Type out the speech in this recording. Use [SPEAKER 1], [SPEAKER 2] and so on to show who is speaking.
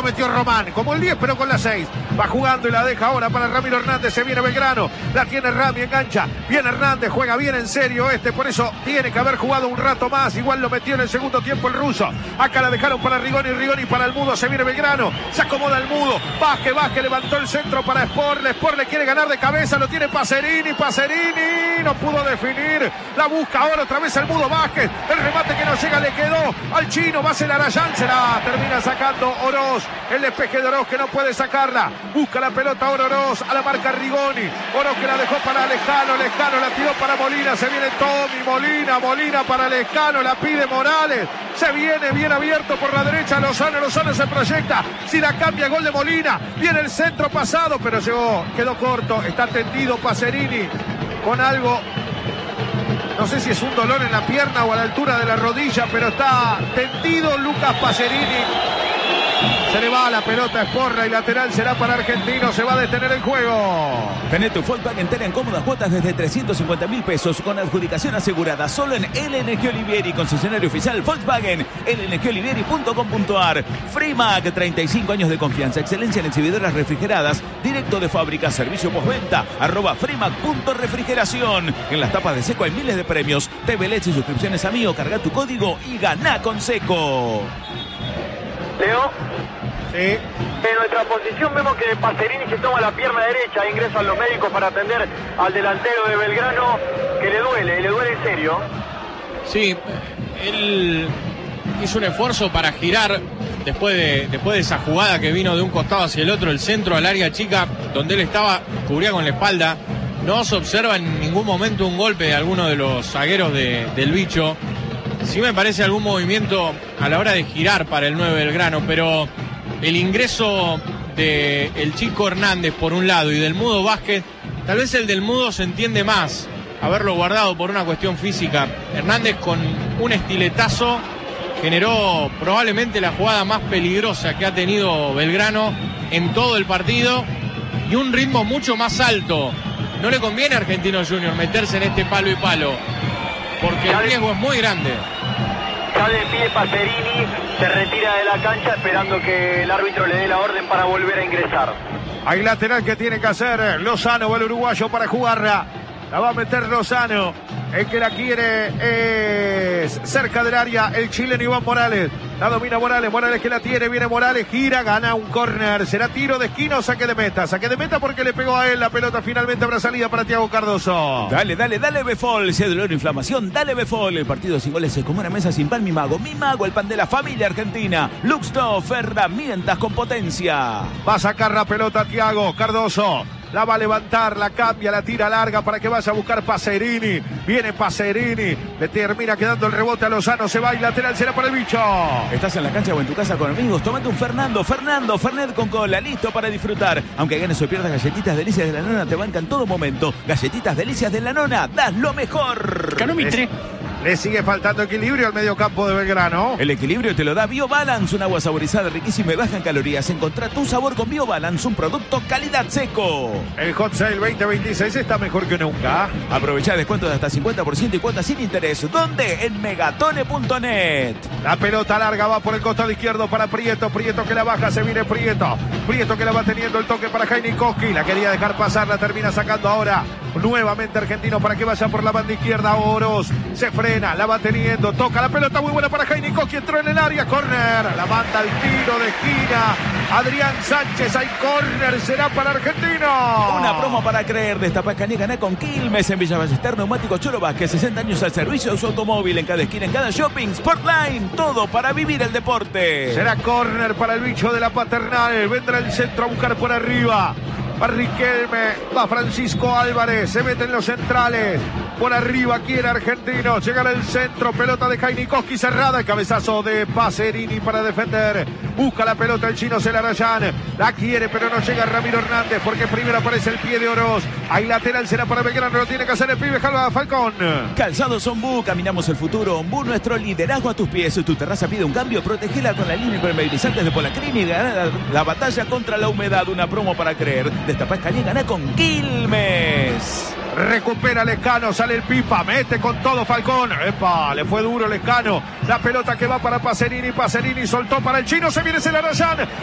[SPEAKER 1] Lo metió Román, como el 10, pero con la 6. Va jugando y la deja ahora para Ramiro Hernández. Se viene Belgrano. La tiene Rami, engancha. Viene Hernández, juega bien en serio por eso tiene que haber jugado un rato más. Igual lo metió en el segundo tiempo el ruso. Acá la dejaron para Rigoni para el Mudo. Se viene Belgrano. Se acomoda el Mudo. Vázquez levantó el centro para Sport. Sport le quiere ganar de cabeza. Lo tiene Pacerini. No pudo definir. La busca ahora otra vez el Mudo Vázquez. El remate que no llega le quedó al chino. Va a ser Arayán. Se la termina sacando Oroz. El despeje de Oroz que no puede sacarla. Busca la pelota ahora Oroz. A la marca Rigoni. Oroz que la dejó para Lescano. Lescano la tiró para Molina. Se viene Tommy. Molina para Lescano. La pide Morales. Se viene bien abierto por la derecha. Lozano se proyecta. Si la cambia, gol de Molina. Viene el centro pasado, pero quedó corto. Está tendido Pacerini con algo. No sé si es un dolor en la pierna o a la altura de la rodilla, pero está tendido Lucas Pacerini. Se le va la pelota a Sporra y lateral será para Argentino. Se va a detener el juego.
[SPEAKER 2] Tené tu Volkswagen Tera en cómodas cuotas desde 350.000 pesos con adjudicación asegurada solo en LNG Olivieri, concesionario oficial Volkswagen, lngolivieri.com.ar. Frimac, 35 años de confianza, excelencia en exhibidoras refrigeradas, directo de fábrica, servicio postventa, @frimac.refrigeración. En las tapas de Seco hay miles de premios. TV Leche y suscripciones amigo, carga tu código y ganá con Seco.
[SPEAKER 3] Leo.
[SPEAKER 1] Sí.
[SPEAKER 3] En nuestra posición vemos que Pacerini se toma la pierna derecha, ingresan los médicos para atender al delantero de Belgrano, que le duele en serio.
[SPEAKER 4] Sí, él hizo un esfuerzo para girar después de esa jugada que vino de un costado hacia el otro, el centro al área chica, donde él estaba, cubría con la espalda. No se observa en ningún momento un golpe de alguno de los zagueros del bicho. Sí me parece algún movimiento a la hora de girar para el 9 Belgrano, pero el ingreso del chico Hernández por un lado y del Mudo Vázquez, tal vez el del Mudo se entiende más, haberlo guardado por una cuestión física. Hernández con un estiletazo generó probablemente la jugada más peligrosa que ha tenido Belgrano en todo el partido y un ritmo mucho más alto. No le conviene a Argentinos Juniors meterse en este palo y palo, porque el riesgo es muy grande.
[SPEAKER 3] Sale de pie Pacerini, se retira de la cancha esperando que el árbitro le dé la orden para volver a ingresar.
[SPEAKER 1] Hay lateral que tiene que hacer Lozano, va el uruguayo para jugarla. La va a meter Lozano. El que la quiere es cerca del área el chileno Iván Morales. La domina Morales que la tiene, viene Morales, gira, gana un córner. Será tiro de esquina o saque de meta. Saque de meta porque le pegó a él la pelota. Finalmente habrá salida para Thiago Cardoso.
[SPEAKER 2] Dale Befol, si hay dolor o inflamación, dale Befol. El partido sin goles es como una mesa sin pan, mi mago, el pan de la familia argentina. Luxtoff, herramientas con potencia.
[SPEAKER 1] Va a sacar la pelota Thiago Cardoso. La va a levantar, la cambia, la tira larga para que vaya a buscar Pacerini. Viene Pacerini, le termina quedando el rebote a Lozano, se va y lateral será para el bicho.
[SPEAKER 2] Estás en la cancha o en tu casa con amigos, tomate un Fernet con cola, listo para disfrutar. Aunque ganes o pierdas, Galletitas Delicias de la Nona te bancan todo momento. Galletitas Delicias de la Nona, das lo mejor.
[SPEAKER 4] Canomitre.
[SPEAKER 1] Le sigue faltando equilibrio al mediocampo de Belgrano.
[SPEAKER 2] El equilibrio te lo da BioBalance, un agua saborizada, riquísima y baja en calorías. Encontrá tu sabor con BioBalance, un producto calidad Seco.
[SPEAKER 1] El Hot Sale 2026 está mejor que nunca.
[SPEAKER 2] Aprovechá descuentos de hasta 50% y cuotas sin interés. ¿Dónde? En megatone.net.
[SPEAKER 1] La pelota larga va por el costado izquierdo para Prieto. Prieto que la baja, se viene Prieto. Prieto que la va teniendo el toque para Heinikowski. La quería dejar pasar, la termina sacando ahora. Nuevamente Argentino para que vaya por la banda izquierda. Oroz se frena, la va teniendo, toca la pelota muy buena para Heinikowski, entró en el área, córner, la manda al tiro de esquina. Adrián Sánchez, hay córner, será para Argentino.
[SPEAKER 2] Una promo para creer, destapá Escaní, ganá con Quilmes en Villa Ballester, Neumático Cholo Vázquez, 60 años al servicio de su automóvil, en cada esquina, en cada shopping, Sportline, todo para vivir el deporte.
[SPEAKER 1] Será córner para el bicho de la Paternal, vendrá el centro a buscar por arriba. Va Riquelme, va Francisco Álvarez, se meten los centrales. Por arriba quiere Argentino, llegará el centro, pelota de Heinikowski cerrada, el cabezazo de Pacerini para defender. Busca la pelota el chino Celarayán, la quiere pero no llega Ramiro Hernández porque primero aparece el pie de Oroz. Hay lateral, será para Belgrano, lo tiene que hacer el pibe Jalva Falcón.
[SPEAKER 2] Calzados Ombú, caminamos el futuro. Ombú, nuestro liderazgo a tus pies. Tu terraza pide un cambio, protegela con la línea impermeabilizante de Polacrini y ganar la batalla contra la humedad. Una promo para creer. Destapá Escaní, ganá con Quilmes.
[SPEAKER 1] Recupera Lescano, sale el Pipa, mete con todo Falcón. ¡Epa! Le fue duro Lescano. La pelota que va para Pacerini. Pacerini soltó para el chino, se viene Celarayán.